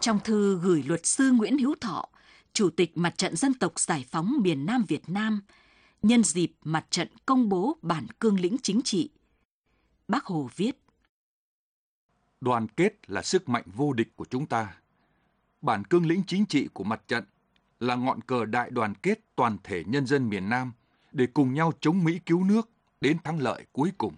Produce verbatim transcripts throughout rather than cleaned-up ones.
Trong thư gửi luật sư Nguyễn Hữu Thọ, Chủ tịch Mặt trận Dân tộc Giải phóng miền Nam Việt Nam, nhân dịp mặt trận công bố bản cương lĩnh chính trị, Bác Hồ viết: Đoàn kết là sức mạnh vô địch của chúng ta. Bản cương lĩnh chính trị của mặt trận là ngọn cờ đại đoàn kết toàn thể nhân dân miền Nam để cùng nhau chống Mỹ cứu nước đến thắng lợi cuối cùng.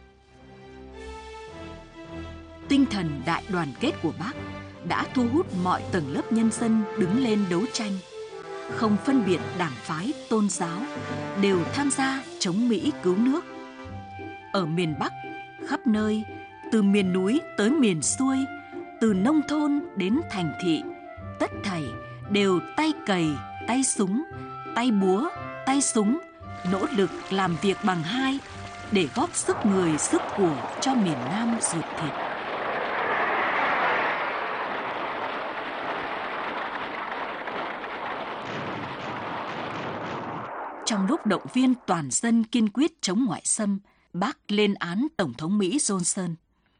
Tinh thần đại đoàn kết của Bác đã thu hút mọi tầng lớp nhân dân đứng lên đấu tranh, không phân biệt đảng phái, tôn giáo, đều tham gia chống Mỹ cứu nước. Ở miền Bắc, khắp nơi, từ miền núi tới miền xuôi, từ nông thôn đến thành thị, tất thảy đều tay cày, tay súng, tay búa, tay súng, nỗ lực làm việc bằng hai để góp sức người sức của cho miền Nam ruột thịt. Trong lúc động viên toàn dân kiên quyết chống ngoại xâm, Bác lên án Tổng thống Mỹ Johnson.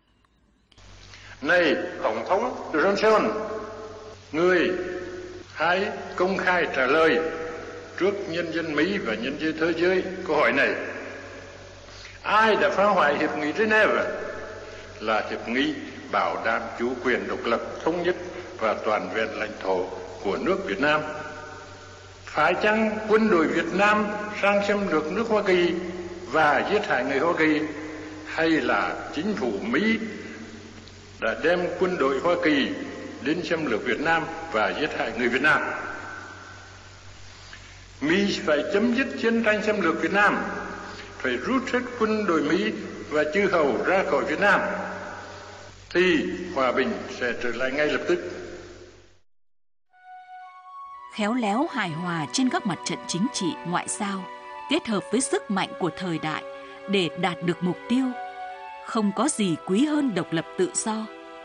Này Tổng thống Johnson, người hãy công khai trả lời trước nhân dân Mỹ và nhân dân thế giới câu hỏi này: ai đã phá hoại hiệp nghị Geneva? Là hiệp nghị bảo đảm chủ quyền độc lập, thống nhất và toàn vẹn lãnh thổ của nước Việt Nam. Phải chăng quân đội Việt Nam sang xâm lược nước Hoa Kỳ và giết hại người Hoa Kỳ, hay là chính phủ Mỹ đã đem quân đội Hoa Kỳ đến xâm lược Việt Nam và giết hại người Việt Nam? Mỹ phải chấm dứt chiến tranh xâm lược Việt Nam, phải rút hết quân đội Mỹ và chư hầu ra khỏi Việt Nam, thì hòa bình sẽ trở lại ngay lập tức. Khéo léo hài hòa trên các mặt trận chính trị, ngoại giao, kết hợp với sức mạnh của thời đại để đạt được mục tiêu. Không có gì quý hơn độc lập tự do.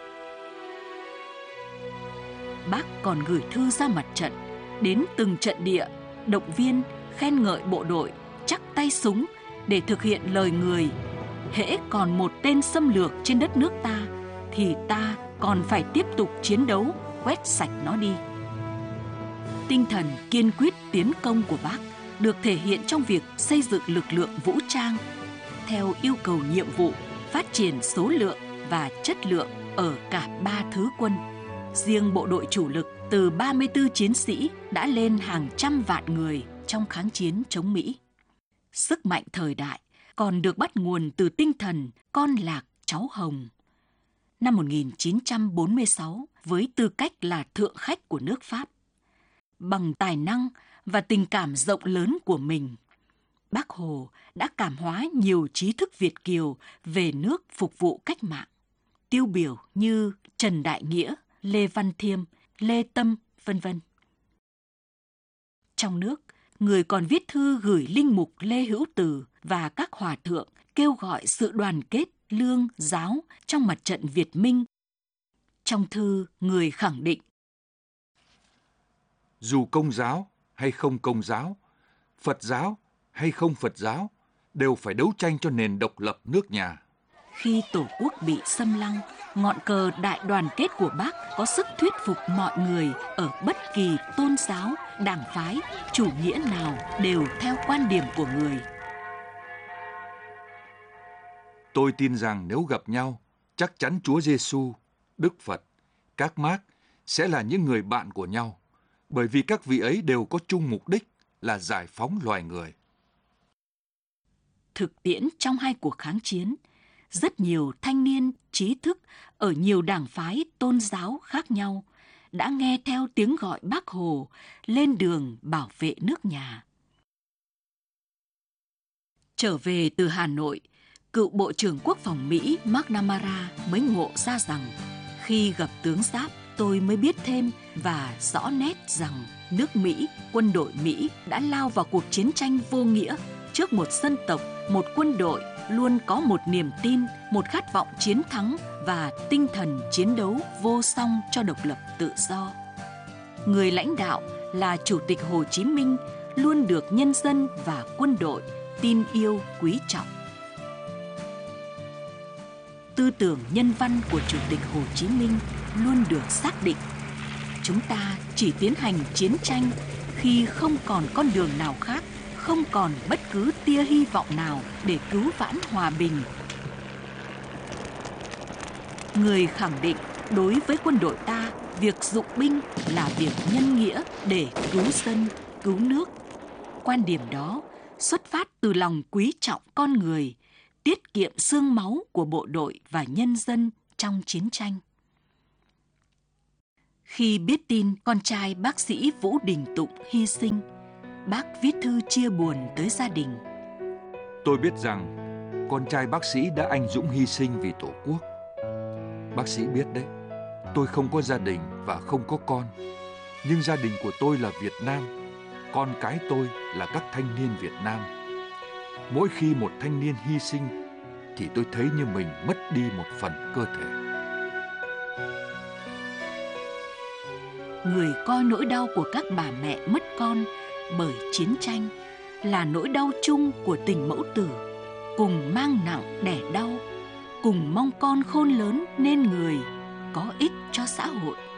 Bác còn gửi thư ra mặt trận, đến từng trận địa, động viên, khen ngợi bộ đội, chắc tay súng để thực hiện lời người: hễ còn một tên xâm lược trên đất nước ta, thì ta còn phải tiếp tục chiến đấu, quét sạch nó đi. Tinh thần kiên quyết tiến công của Bác được thể hiện trong việc xây dựng lực lượng vũ trang theo yêu cầu nhiệm vụ, phát triển số lượng và chất lượng ở cả ba thứ quân. Riêng bộ đội chủ lực từ ba mươi tư chiến sĩ đã lên hàng trăm vạn người trong kháng chiến chống Mỹ. Sức mạnh thời đại còn được bắt nguồn từ tinh thần con lạc cháu Hồng. Năm một nghìn chín trăm bốn mươi sáu, với tư cách là thượng khách của nước Pháp, bằng tài năng và tình cảm rộng lớn của mình, Bác Hồ đã cảm hóa nhiều trí thức Việt kiều về nước phục vụ cách mạng. Tiêu biểu như Trần Đại Nghĩa, Lê Văn Thiêm, Lê Tâm, vân vân. Trong nước, người còn viết thư gửi linh mục Lê Hữu Từ và các hòa thượng kêu gọi sự đoàn kết lương giáo trong mặt trận Việt Minh. Trong thư, người khẳng định: dù công giáo hay không công giáo, Phật giáo hay không Phật giáo, đều phải đấu tranh cho nền độc lập nước nhà. Khi Tổ quốc bị xâm lăng, ngọn cờ đại đoàn kết của Bác có sức thuyết phục mọi người ở bất kỳ tôn giáo, đảng phái, chủ nghĩa nào đều theo quan điểm của người. Tôi tin rằng nếu gặp nhau, chắc chắn Chúa Giêsu, Đức Phật, các Mác sẽ là những người bạn của nhau, bởi vì các vị ấy đều có chung mục đích là giải phóng loài người. Thực tiễn trong hai cuộc kháng chiến, rất nhiều thanh niên trí thức ở nhiều đảng phái tôn giáo khác nhau đã nghe theo tiếng gọi Bác Hồ lên đường bảo vệ nước nhà. Trở về từ Hà Nội, cựu Bộ trưởng Quốc phòng Mỹ McNamara mới ngộ ra rằng khi gặp tướng Giáp, tôi mới biết thêm và rõ nét rằng nước Mỹ, quân đội Mỹ đã lao vào cuộc chiến tranh vô nghĩa trước một dân tộc, một quân đội luôn có một niềm tin, một khát vọng chiến thắng và tinh thần chiến đấu vô song cho độc lập tự do. Người lãnh đạo là Chủ tịch Hồ Chí Minh luôn được nhân dân và quân đội tin yêu quý trọng. Tư tưởng nhân văn của Chủ tịch Hồ Chí Minh luôn được xác định chúng ta chỉ tiến hành chiến tranh khi không còn con đường nào khác, không còn bất cứ tia hy vọng nào để cứu vãn hòa bình. Người khẳng định đối với quân đội ta, việc dụng binh là việc nhân nghĩa để cứu dân, cứu nước. Quan điểm đó xuất phát từ lòng quý trọng con người, tiết kiệm xương máu của bộ đội và nhân dân trong chiến tranh. Khi biết tin con trai bác sĩ Vũ Đình Tụng hy sinh, bác viết thư chia buồn tới gia đình. Tôi biết rằng con trai bác sĩ đã anh dũng hy sinh vì Tổ quốc. Bác sĩ biết đấy, tôi không có gia đình và không có con. Nhưng gia đình của tôi là Việt Nam, con cái tôi là các thanh niên Việt Nam. Mỗi khi một thanh niên hy sinh thì tôi thấy như mình mất đi một phần cơ thể. Người coi nỗi đau của các bà mẹ mất con bởi chiến tranh là nỗi đau chung của tình mẫu tử, cùng mang nặng đẻ đau, cùng mong con khôn lớn nên người, có ích cho xã hội.